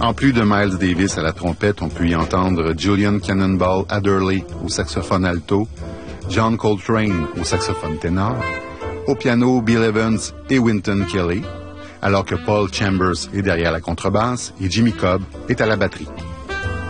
En plus de Miles Davis à la trompette, on peut y entendre Julian Cannonball Adderley au saxophone alto, John Coltrane au saxophone ténor, au piano Bill Evans et Wynton Kelly, alors que Paul Chambers est derrière la contrebasse et Jimmy Cobb est à la batterie.